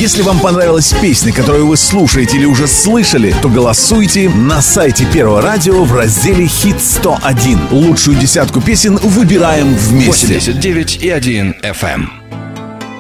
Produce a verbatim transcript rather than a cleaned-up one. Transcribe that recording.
Если вам понравилась песня, которую вы слушаете или уже слышали, то голосуйте на сайте Первого радио в разделе «Хит сто один». Лучшую десятку песен выбираем вместе. восемьдесят девять и один эф эм.